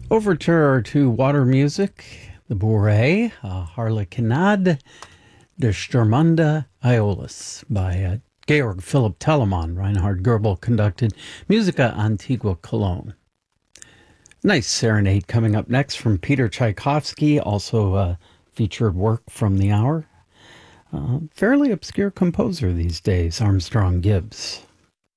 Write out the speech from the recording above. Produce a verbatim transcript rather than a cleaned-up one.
Overture to water music, the Bourrée, uh, Harlequinade der Stürmende Aeolus by uh, Georg Philipp Telemann. Reinhard Goebel conducted Musica Antigua Cologne. Nice serenade coming up next from Peter Tchaikovsky, also uh, featured work from the hour. Uh, fairly obscure composer these days, Armstrong Gibbs.